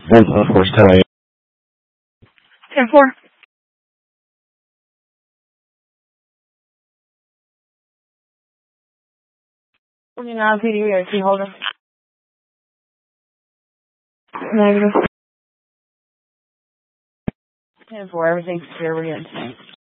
1 of course, 10 a.m. 10-4. PD, we got a key holder. Negative. 10-4, everything's clear, we're getting 10.